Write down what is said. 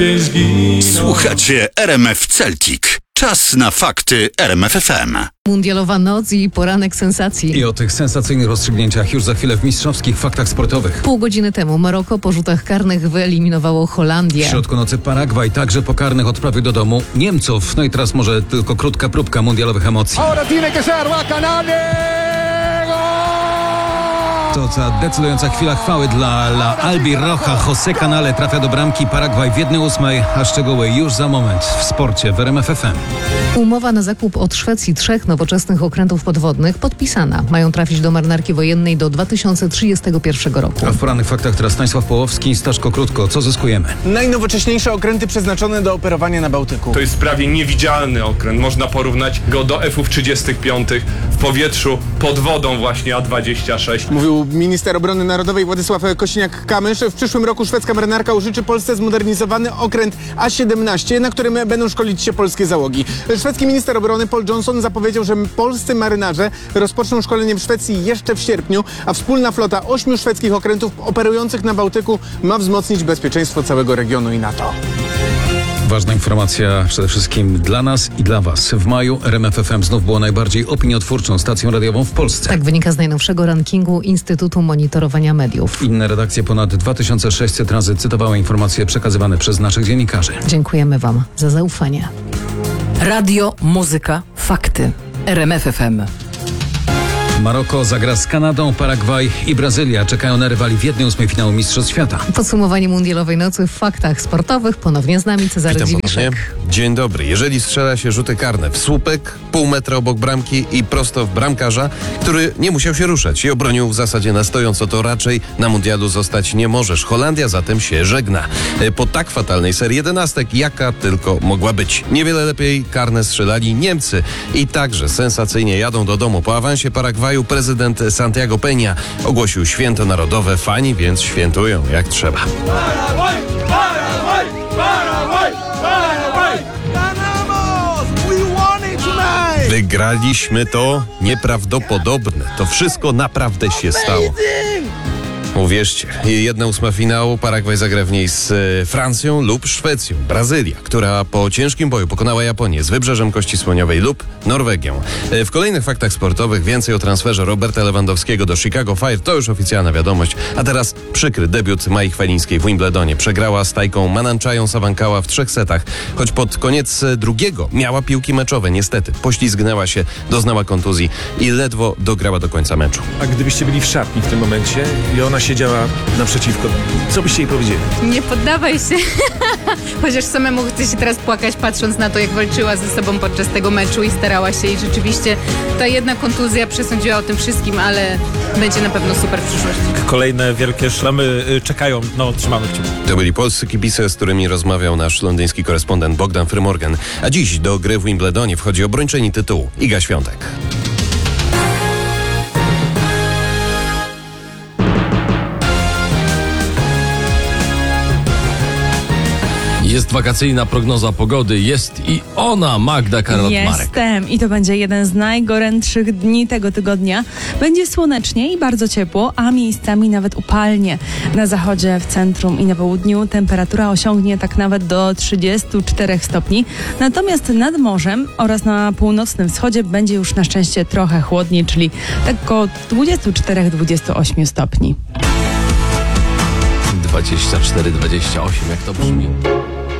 Słuchacie RMF Celtic. Czas na fakty RMF FM. Mundialowa noc i poranek sensacji. I o tych sensacyjnych rozstrzygnięciach już za chwilę w mistrzowskich faktach sportowych. Pół godziny temu Maroko po rzutach karnych wyeliminowało Holandię. W środku nocy Paragwaj także po karnych odprawił do domu Niemców. No i teraz może tylko krótka próbka mundialowych emocji. To ta decydująca chwila chwały dla La Albirroja. José Canale trafia do bramki. Paragwaj w 1/8, a szczegóły już za moment w sporcie w RMF FM. Umowa na zakup od Szwecji 3 nowoczesnych okrętów podwodnych podpisana. Mają trafić do marynarki wojennej do 2031 roku. A w porannych faktach teraz Stanisław Połowski. Staszko, krótko, co zyskujemy? Najnowocześniejsze okręty przeznaczone do operowania na Bałtyku. To jest prawie niewidzialny okręt. Można porównać go do F-ów 35 w powietrzu, pod wodą właśnie A26. Mówił minister obrony narodowej Władysław Kosiniak-Kamysz. W przyszłym roku szwedzka marynarka użyczy Polsce zmodernizowany okręt A17, na którym będą szkolić się polskie załogi. Szwedzki minister obrony Paul Johnson zapowiedział, że polscy marynarze rozpoczną szkolenie w Szwecji jeszcze w sierpniu, a wspólna flota 8 szwedzkich okrętów operujących na Bałtyku ma wzmocnić bezpieczeństwo całego regionu i NATO. Ważna informacja przede wszystkim dla nas i dla Was. W maju RMF FM znów było najbardziej opiniotwórczą stacją radiową w Polsce. Tak wynika z najnowszego rankingu Instytutu Monitorowania Mediów. Inne redakcje ponad 2600 razy cytowały informacje przekazywane przez naszych dziennikarzy. Dziękujemy Wam za zaufanie. Radio, muzyka, fakty. RMF FM. Maroko zagra z Kanadą, Paragwaj i Brazylia czekają na rywali w 1/8 finału Mistrzostw Świata. Podsumowanie mundialowej nocy w faktach sportowych. Ponownie z nami Cezary Witam Dziwiszek. ponownie. Dzień dobry. Jeżeli strzela się rzuty karne w słupek, pół metra obok bramki i prosto w bramkarza, który nie musiał się ruszać i obronił w zasadzie na stojąco, to raczej na mundialu zostać nie możesz. Holandia zatem się żegna. Po tak fatalnej serii 11, jaka tylko mogła być. Niewiele lepiej karne strzelali Niemcy i także sensacyjnie jadą do domu. Po awansie Paragwaju prezydent Santiago Peña ogłosił święto narodowe. Fani więc świętują jak trzeba. Paraguay, Paraguay, Paraguay, Paraguay. Ganamos! We won it tonight! Wygraliśmy to nieprawdopodobne. To wszystko naprawdę się stało. Uwierzcie, 1/8 finału. Paragwaj zagra w niej z Francją lub Szwecją. Brazylia, która po ciężkim boju pokonała Japonię z Wybrzeżem Kości Słoniowej lub Norwegią. W kolejnych faktach sportowych więcej o transferze Roberta Lewandowskiego do Chicago Fire. To już oficjalna wiadomość. A teraz przykry debiut Mai Chwalińskiej w Wimbledonie. Przegrała z Tajką Mananczają Sawankała w 3 setach. Choć pod koniec drugiego miała piłki meczowe. Niestety poślizgnęła się, doznała kontuzji i ledwo dograła do końca meczu. A gdybyście byli w szatni w tym momencie i ona siedziała naprzeciwko, co byście jej powiedzieli? Nie poddawaj się. Chociaż samemu chce się teraz płakać, patrząc na to, jak walczyła ze sobą podczas tego meczu i starała się. I rzeczywiście ta jedna kontuzja przesądziła o tym wszystkim, ale będzie na pewno super w przyszłości. Kolejne wielkie szlamy czekają, trzymamy kciuki. To byli polscy kibice, z którymi rozmawiał nasz londyński korespondent Bogdan Frymorgan. A dziś do gry w Wimbledonie wchodzi obrończyni tytułu Iga Świątek. Jest wakacyjna prognoza pogody, jest i ona, Magda Karol-Marek. Jestem i to będzie jeden z najgorętszych dni tego tygodnia. Będzie słonecznie i bardzo ciepło, a miejscami nawet upalnie. Na zachodzie, w centrum i na południu temperatura osiągnie tak nawet do 34 stopni. Natomiast nad morzem oraz na północnym wschodzie będzie już na szczęście trochę chłodniej, czyli tak około 24-28 stopni. 24-28, jak to brzmi?